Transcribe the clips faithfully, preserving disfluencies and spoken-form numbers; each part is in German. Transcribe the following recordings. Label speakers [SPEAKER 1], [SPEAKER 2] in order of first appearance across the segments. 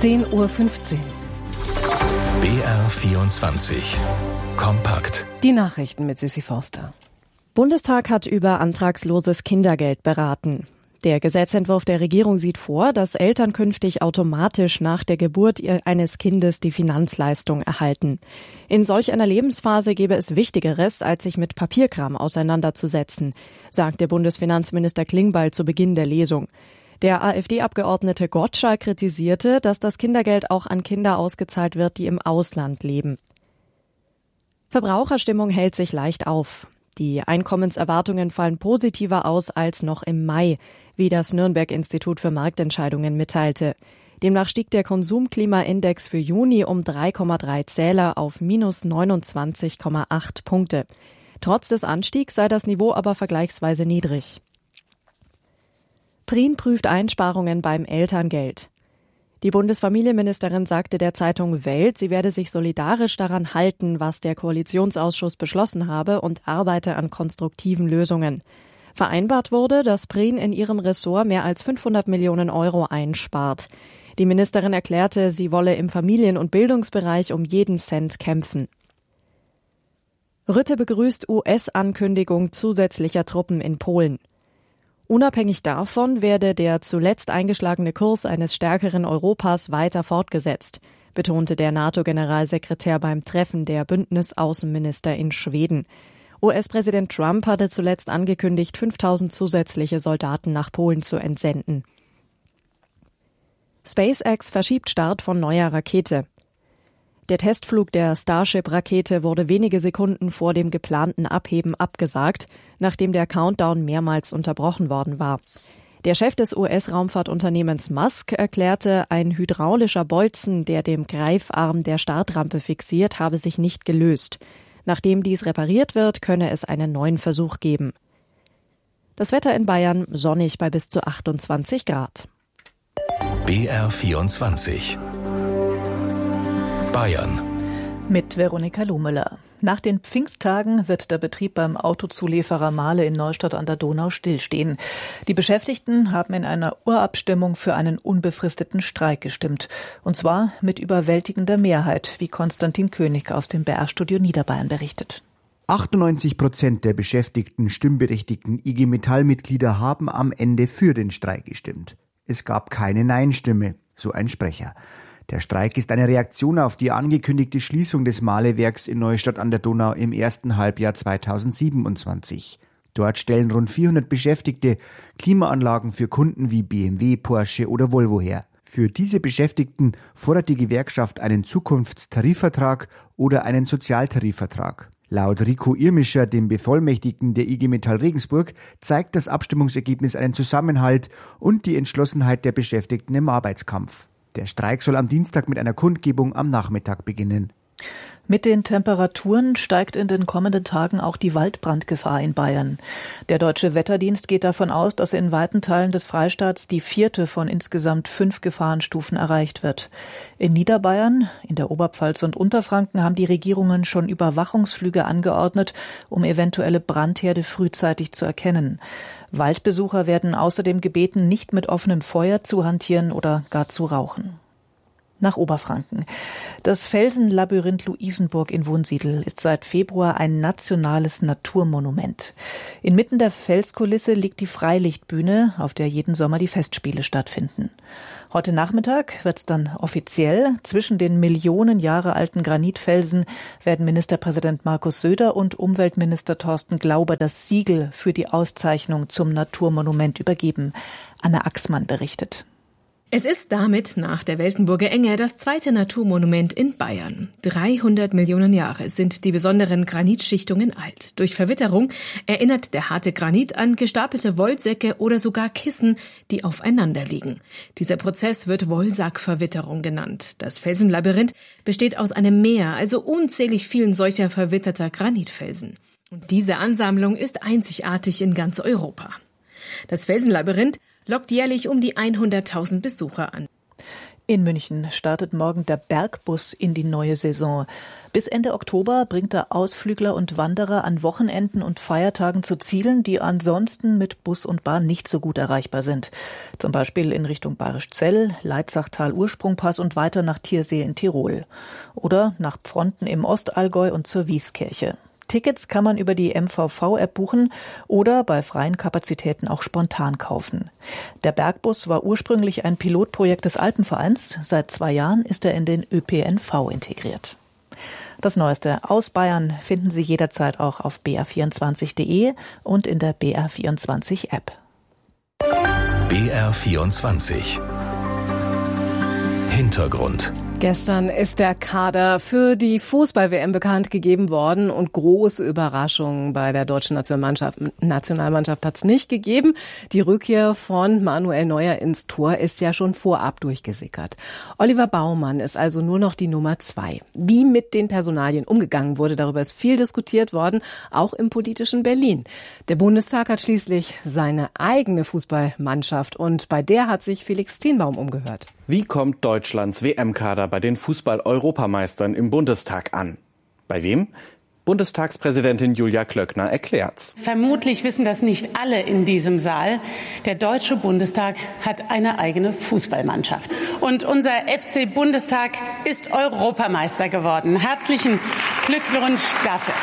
[SPEAKER 1] zehn Uhr fünfzehn.
[SPEAKER 2] B R vierundzwanzig. Kompakt.
[SPEAKER 1] Die Nachrichten mit Sissi Forster.
[SPEAKER 3] Bundestag hat über antragsloses Kindergeld beraten. Der Gesetzentwurf der Regierung sieht vor, dass Eltern künftig automatisch nach der Geburt eines Kindes die Finanzleistung erhalten. In solch einer Lebensphase gäbe es Wichtigeres, als sich mit Papierkram auseinanderzusetzen, sagte Bundesfinanzminister Klingbeil zu Beginn der Lesung. Der AfD-Abgeordnete Gottschalk kritisierte, dass das Kindergeld auch an Kinder ausgezahlt wird, die im Ausland leben. Verbraucherstimmung hält sich leicht auf. Die Einkommenserwartungen fallen positiver aus als noch im Mai, wie das Nürnberg-Institut für Marktentscheidungen mitteilte. Demnach stieg der Konsumklimaindex für Juni um drei Komma drei Zähler auf minus neunundzwanzig Komma acht Punkte. Trotz des Anstiegs sei das Niveau aber vergleichsweise niedrig. Prien prüft Einsparungen beim Elterngeld. Die Bundesfamilienministerin sagte der Zeitung Welt, sie werde sich solidarisch daran halten, was der Koalitionsausschuss beschlossen habe und arbeite an konstruktiven Lösungen. Vereinbart wurde, dass Prien in ihrem Ressort mehr als fünfhundert Millionen Euro einspart. Die Ministerin erklärte, sie wolle im Familien- und Bildungsbereich um jeden Cent kämpfen. Rutte begrüßt U S-Ankündigung zusätzlicher Truppen in Polen. Unabhängig davon werde der zuletzt eingeschlagene Kurs eines stärkeren Europas weiter fortgesetzt, betonte der NATO-Generalsekretär beim Treffen der Bündnisaußenminister in Schweden. U S-Präsident Trump hatte zuletzt angekündigt, fünftausend zusätzliche Soldaten nach Polen zu entsenden. SpaceX verschiebt Start von neuer Rakete. Der Testflug der Starship-Rakete wurde wenige Sekunden vor dem geplanten Abheben abgesagt, nachdem der Countdown mehrmals unterbrochen worden war. Der Chef des U S-Raumfahrtunternehmens Musk erklärte, ein hydraulischer Bolzen, der dem Greifarm der Startrampe fixiert, habe sich nicht gelöst. Nachdem dies repariert wird, könne es einen neuen Versuch geben. Das Wetter in Bayern sonnig bei bis zu achtundzwanzig Grad.
[SPEAKER 2] B R vierundzwanzig. Bayern.
[SPEAKER 4] Mit Veronika Lohmüller. Nach den Pfingsttagen wird der Betrieb beim Autozulieferer Mahle in Neustadt an der Donau stillstehen. Die Beschäftigten haben in einer Urabstimmung für einen unbefristeten Streik gestimmt. Und zwar mit überwältigender Mehrheit, wie Konstantin König aus dem B R-Studio Niederbayern berichtet.
[SPEAKER 5] achtundneunzig Prozent der beschäftigten stimmberechtigten I G Metall-Mitglieder haben am Ende für den Streik gestimmt. Es gab keine Nein-Stimme, so ein Sprecher. Der Streik ist eine Reaktion auf die angekündigte Schließung des Mahlewerks in Neustadt an der Donau im ersten Halbjahr zweitausendsiebenundzwanzig. Dort stellen rund vierhundert Beschäftigte Klimaanlagen für Kunden wie B M W, Porsche oder Volvo her. Für diese Beschäftigten fordert die Gewerkschaft einen Zukunftstarifvertrag oder einen Sozialtarifvertrag. Laut Rico Irmischer, dem Bevollmächtigten der I G Metall Regensburg, zeigt das Abstimmungsergebnis einen Zusammenhalt und die Entschlossenheit der Beschäftigten im Arbeitskampf. Der Streik soll am Dienstag mit einer Kundgebung am Nachmittag beginnen.
[SPEAKER 4] Mit den Temperaturen steigt in den kommenden Tagen auch die Waldbrandgefahr in Bayern. Der Deutsche Wetterdienst geht davon aus, dass in weiten Teilen des Freistaats die vierte von insgesamt fünf Gefahrenstufen erreicht wird. In Niederbayern, in der Oberpfalz und Unterfranken haben die Regierungen schon Überwachungsflüge angeordnet, um eventuelle Brandherde frühzeitig zu erkennen. Waldbesucher werden außerdem gebeten, nicht mit offenem Feuer zu hantieren oder gar zu rauchen. Nach Oberfranken. Das Felsenlabyrinth Luisenburg in Wunsiedel ist seit Februar ein nationales Naturmonument. Inmitten der Felskulisse liegt die Freilichtbühne, auf der jeden Sommer die Festspiele stattfinden. Heute Nachmittag wird's dann offiziell. Zwischen den Millionen Jahre alten Granitfelsen werden Ministerpräsident Markus Söder und Umweltminister Thorsten Glauber das Siegel für die Auszeichnung zum Naturmonument übergeben. Anna Axmann berichtet.
[SPEAKER 6] Es ist damit nach der Weltenburger Enge das zweite Naturmonument in Bayern. dreihundert Millionen Jahre sind die besonderen Granitschichtungen alt. Durch Verwitterung erinnert der harte Granit an gestapelte Wollsäcke oder sogar Kissen, die aufeinander liegen. Dieser Prozess wird Wollsackverwitterung genannt. Das Felsenlabyrinth besteht aus einem Meer, also unzählig vielen solcher verwitterter Granitfelsen. Und diese Ansammlung ist einzigartig in ganz Europa. Das Felsenlabyrinth lockt jährlich um die hunderttausend Besucher an.
[SPEAKER 4] In München startet morgen der Bergbus in die neue Saison. Bis Ende Oktober bringt er Ausflügler und Wanderer an Wochenenden und Feiertagen zu Zielen, die ansonsten mit Bus und Bahn nicht so gut erreichbar sind. Zum Beispiel in Richtung Bayerischzell, Leitzachtal-Ursprungpass und weiter nach Thiersee in Tirol. Oder nach Pfronten im Ostallgäu und zur Wieskirche. Tickets kann man über die M V V-App buchen oder bei freien Kapazitäten auch spontan kaufen. Der Bergbus war ursprünglich ein Pilotprojekt des Alpenvereins. Seit zwei Jahren ist er in den Ö P N V integriert. Das Neueste aus Bayern finden Sie jederzeit auch auf b r vierundzwanzig punkt de und in der B R vierundzwanzig App.
[SPEAKER 2] B R vierundzwanzig Hintergrund.
[SPEAKER 1] Gestern ist der Kader für die Fußball-W M bekannt gegeben worden und große Überraschungen bei der deutschen Nationalmannschaft, Nationalmannschaft hat es nicht gegeben. Die Rückkehr von Manuel Neuer ins Tor ist ja schon vorab durchgesickert. Oliver Baumann ist also nur noch die Nummer zwei. Wie mit den Personalien umgegangen wurde, darüber ist viel diskutiert worden, auch im politischen Berlin. Der Bundestag hat schließlich seine eigene Fußballmannschaft und bei der hat sich Felix Tenbaum umgehört.
[SPEAKER 7] Wie kommt Deutschlands W M-Kader bei den Fußball-Europameistern im Bundestag an? Bei wem? Bundestagspräsidentin Julia Klöckner erklärt's.
[SPEAKER 8] Vermutlich wissen das nicht alle in diesem Saal. Der Deutsche Bundestag hat eine eigene Fußballmannschaft. Und unser F C Bundestag ist Europameister geworden. Herzlichen Glückwunsch dafür.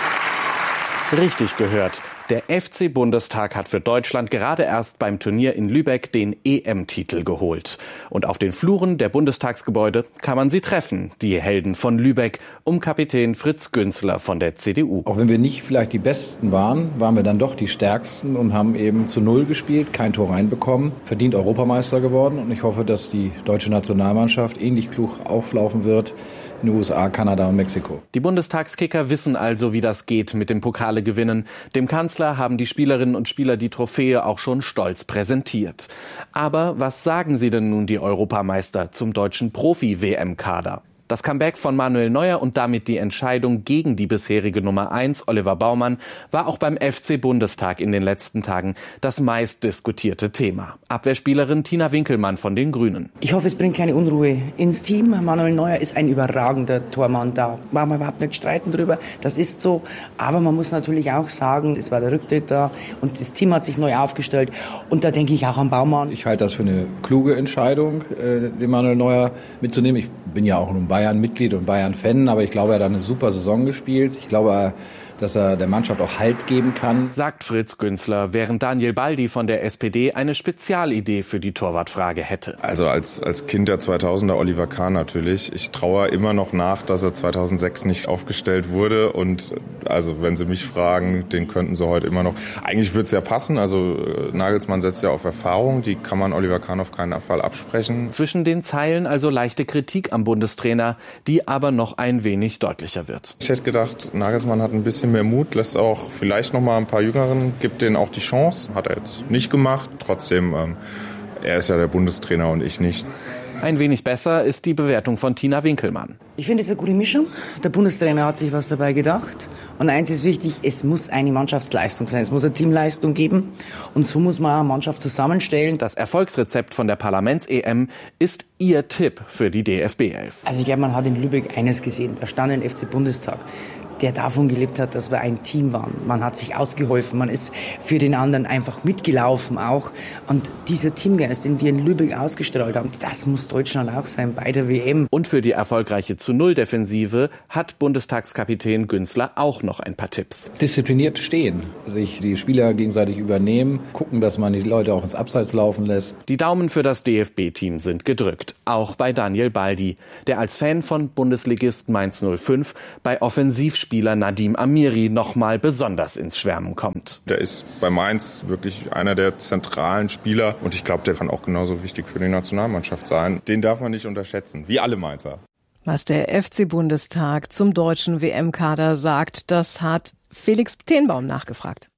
[SPEAKER 7] Richtig gehört. Der F C Bundestag hat für Deutschland gerade erst beim Turnier in Lübeck den E M-Titel geholt. Und auf den Fluren der Bundestagsgebäude kann man sie treffen, die Helden von Lübeck, um Kapitän Fritz Günzler von der C D U.
[SPEAKER 9] Auch wenn wir nicht vielleicht die Besten waren, waren wir dann doch die Stärksten und haben eben zu Null gespielt, kein Tor reinbekommen, verdient Europameister geworden. Und ich hoffe, dass die deutsche Nationalmannschaft ähnlich klug auflaufen wird in den U S A, Kanada und Mexiko.
[SPEAKER 7] Die Bundestagskicker wissen also, wie das geht mit dem Pokalegewinnen. Dem Kanzler haben die Spielerinnen und Spieler die Trophäe auch schon stolz präsentiert. Aber was sagen sie denn nun die Europameister zum deutschen Profi-W M-Kader? Das Comeback von Manuel Neuer und damit die Entscheidung gegen die bisherige Nummer eins, Oliver Baumann, war auch beim F C Bundestag in den letzten Tagen das meistdiskutierte Thema. Abwehrspielerin Tina Winkelmann von den Grünen.
[SPEAKER 10] Ich hoffe, es bringt keine Unruhe ins Team. Manuel Neuer ist ein überragender Tormann. Da machen wir überhaupt nicht streiten drüber. Das ist so. Aber man muss natürlich auch sagen, es war der Rücktritt da und das Team hat sich neu aufgestellt. Und da denke ich auch an Baumann.
[SPEAKER 9] Ich halte das für eine kluge Entscheidung, den Manuel Neuer mitzunehmen. Ich bin ja auch nun Bayern-Mitglied und Bayern-Fan, aber ich glaube, er hat eine super Saison gespielt. Ich glaube, dass er der Mannschaft auch Halt geben kann.
[SPEAKER 7] Sagt Fritz Günzler, während Daniel Baldi von der S P D eine Spezialidee für die Torwartfrage hätte.
[SPEAKER 11] Also als, als Kind der zweitausender Oliver Kahn natürlich. Ich traue immer noch nach, dass er zweitausendsechs nicht aufgestellt wurde. Und also wenn Sie mich fragen, den könnten Sie heute immer noch. Eigentlich würde es ja passen. Also Nagelsmann setzt ja auf Erfahrung. Die kann man Oliver Kahn auf keinen Fall absprechen.
[SPEAKER 7] Zwischen den Zeilen also leichte Kritik am Bundestrainer, die aber noch ein wenig deutlicher wird.
[SPEAKER 11] Ich hätte gedacht, Nagelsmann hat ein bisschen mehr Mut, lässt auch vielleicht noch mal ein paar Jüngeren, gibt denen auch die Chance. Hat er jetzt nicht gemacht. Trotzdem, ähm, er ist ja der Bundestrainer und ich nicht.
[SPEAKER 7] Ein wenig besser ist die Bewertung von Tina Winkelmann.
[SPEAKER 10] Ich finde es eine gute Mischung. Der Bundestrainer hat sich was dabei gedacht. Und eins ist wichtig, es muss eine Mannschaftsleistung sein. Es muss eine Teamleistung geben. Und so muss man eine Mannschaft zusammenstellen.
[SPEAKER 7] Das Erfolgsrezept von der Parlaments-E M ist Ihr Tipp für die D F B elf.
[SPEAKER 10] Also ich glaube, man hat in Lübeck eines gesehen. Da stand ein F C Bundestag, der davon gelebt hat, dass wir ein Team waren. Man hat sich ausgeholfen, man ist für den anderen einfach mitgelaufen auch. Und dieser Teamgeist, den wir in Lübeck ausgestrahlt haben, das muss Deutschland auch sein bei der W M.
[SPEAKER 7] Und für die erfolgreiche zu Null Defensive hat Bundestagskapitän Günzler auch noch ein paar Tipps.
[SPEAKER 9] Diszipliniert stehen, sich die Spieler gegenseitig übernehmen, gucken, dass man die Leute auch ins Abseits laufen lässt.
[SPEAKER 7] Die Daumen für das D F B-Team sind gedrückt, auch bei Daniel Baldi, der als Fan von Bundesligist Mainz null fünf bei Offensivspielern Spieler Nadim Amiri noch mal besonders ins Schwärmen kommt.
[SPEAKER 11] Der ist bei Mainz wirklich einer der zentralen Spieler und ich glaube, der kann auch genauso wichtig für die Nationalmannschaft sein. Den darf man nicht unterschätzen, wie alle Mainzer.
[SPEAKER 1] Was der F C-Bundestag zum deutschen W M-Kader sagt, das hat Felix Tenbaum nachgefragt.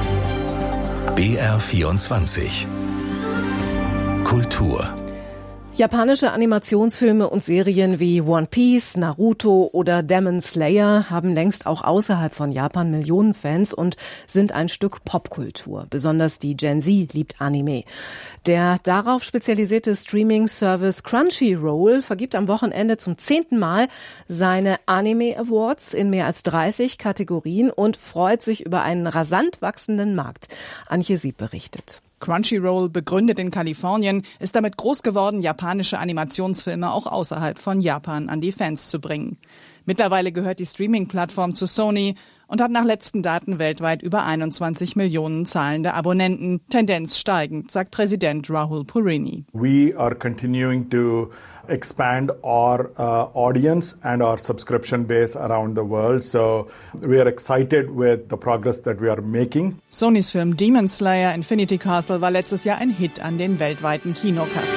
[SPEAKER 2] B R vierundzwanzig Kultur.
[SPEAKER 1] Japanische Animationsfilme und Serien wie One Piece, Naruto oder Demon Slayer haben längst auch außerhalb von Japan Millionen Fans und sind ein Stück Popkultur. Besonders die Gen Z liebt Anime. Der darauf spezialisierte Streaming-Service Crunchyroll vergibt am Wochenende zum zehnten Mal seine Anime Awards in mehr als dreißig Kategorien und freut sich über einen rasant wachsenden Markt. Antje Sieb berichtet.
[SPEAKER 12] Crunchyroll, begründet in Kalifornien, ist damit groß geworden, japanische Animationsfilme auch außerhalb von Japan an die Fans zu bringen. Mittlerweile gehört die Streaming-Plattform zu Sony und hat nach letzten Daten weltweit über einundzwanzig Millionen zahlende Abonnenten, Tendenz steigend, sagt Präsident Rahul Purini.
[SPEAKER 13] We are continuing to expand our uh, audience and our subscription base around the world. So we are excited with the progress that we are making.
[SPEAKER 12] Sonys Film Demon Slayer Infinity Castle war letztes Jahr ein Hit an den weltweiten Kinokassen.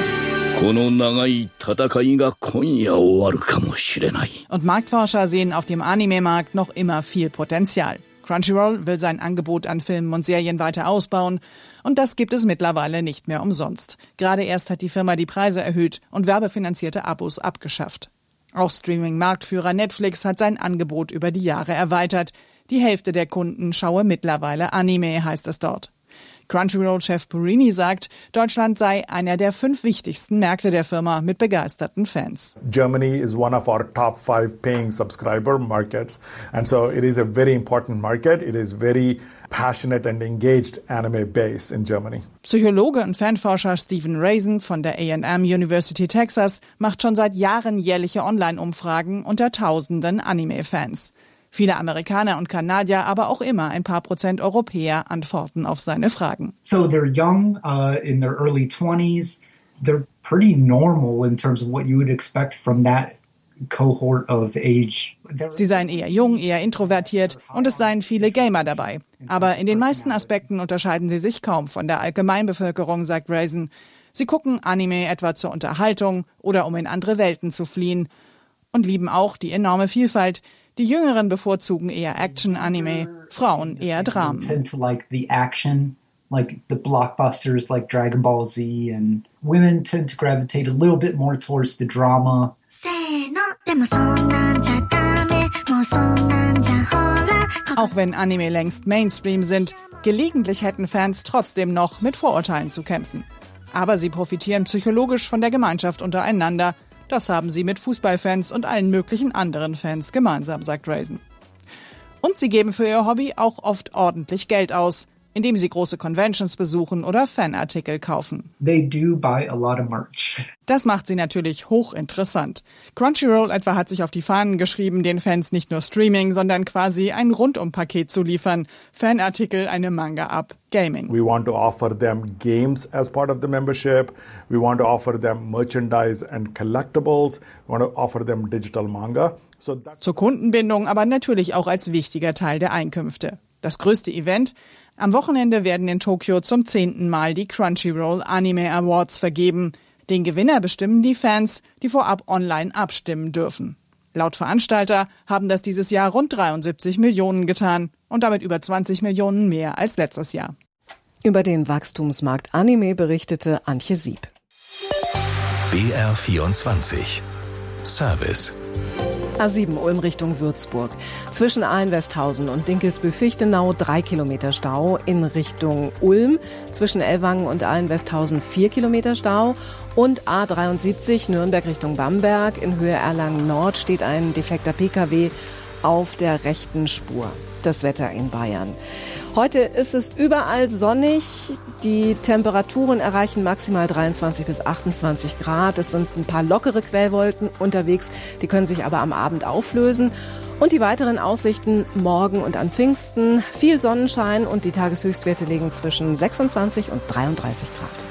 [SPEAKER 12] Und Marktforscher sehen auf dem Anime-Markt noch immer viel Potenzial. Crunchyroll will sein Angebot an Filmen und Serien weiter ausbauen. Und das gibt es mittlerweile nicht mehr umsonst. Gerade erst hat die Firma die Preise erhöht und werbefinanzierte Abos abgeschafft. Auch Streaming-Marktführer Netflix hat sein Angebot über die Jahre erweitert. Die Hälfte der Kunden schaue mittlerweile Anime, heißt es dort. Crunchyroll-Chef Purini sagt, Deutschland sei einer der fünf wichtigsten Märkte der Firma mit begeisterten Fans.
[SPEAKER 13] Germany is one of our top five paying subscriber markets. And so it is a very important market. It is very passionate and engaged anime base in Germany.
[SPEAKER 12] Psychologe und Fanforscher Stephen Raisin von der A and M University Texas macht schon seit Jahren jährliche Online-Umfragen unter tausenden Anime-Fans. Viele Amerikaner und Kanadier, aber auch immer ein paar Prozent Europäer antworten auf seine Fragen.
[SPEAKER 14] So they're young, uh, in their early twenties. They're pretty normal in terms of what you would expect from that cohort of age.
[SPEAKER 12] Sie seien eher jung, eher introvertiert und es seien viele Gamer dabei. Aber in den meisten Aspekten unterscheiden sie sich kaum von der Allgemeinbevölkerung, sagt Raisin. Sie gucken Anime etwa zur Unterhaltung oder um in andere Welten zu fliehen und lieben auch die enorme Vielfalt. Die Jüngeren bevorzugen eher Action-Anime, Frauen eher Dramen.
[SPEAKER 14] Tend to like the action, like the blockbusters like Dragon Ball Z, and women tend to gravitate a little bit more towards the drama.
[SPEAKER 12] Auch wenn Anime längst Mainstream sind, gelegentlich hätten Fans trotzdem noch mit Vorurteilen zu kämpfen. Aber sie profitieren psychologisch von der Gemeinschaft untereinander. Das haben sie mit Fußballfans und allen möglichen anderen Fans gemeinsam, sagt Raisin. Und sie geben für ihr Hobby auch oft ordentlich Geld aus, indem sie große Conventions besuchen oder Fanartikel kaufen.
[SPEAKER 14] They do buy a lot of merch.
[SPEAKER 12] Das macht sie natürlich hochinteressant. Crunchyroll etwa hat sich auf die Fahnen geschrieben, den Fans nicht nur Streaming, sondern quasi ein Rundumpaket zu liefern. Fanartikel, eine Manga-App, Gaming.
[SPEAKER 13] We want to offer them games as part of the membership. We want to offer them merchandise and collectibles. We want to offer them digital manga. So
[SPEAKER 12] Zur Kundenbindung, aber natürlich auch als wichtiger Teil der Einkünfte. Das größte Event? Am Wochenende werden in Tokio zum zehnten Mal die Crunchyroll Anime Awards vergeben. Den Gewinner bestimmen die Fans, die vorab online abstimmen dürfen. Laut Veranstalter haben das dieses Jahr rund dreiundsiebzig Millionen getan und damit über zwanzig Millionen mehr als letztes Jahr.
[SPEAKER 1] Über den Wachstumsmarkt Anime berichtete Antje Sieb.
[SPEAKER 2] B R vierundzwanzig Service.
[SPEAKER 1] A sieben Ulm Richtung Würzburg. Zwischen Aalen-Westhausen und Dinkelsbühl-Fichtenau drei Kilometer Stau. In Richtung Ulm zwischen Ellwangen und Aalen-Westhausen vier Kilometer Stau. Und A dreiundsiebzig Nürnberg Richtung Bamberg. In Höhe Erlangen-Nord steht ein defekter Pkw auf der rechten Spur. Das Wetter in Bayern. Heute ist es überall sonnig. Die Temperaturen erreichen maximal dreiundzwanzig bis achtundzwanzig Grad. Es sind ein paar lockere Quellwolken unterwegs. Die können sich aber am Abend auflösen. Und die weiteren Aussichten morgen und an Pfingsten. Viel Sonnenschein und die Tageshöchstwerte liegen zwischen sechsundzwanzig und dreiunddreißig Grad.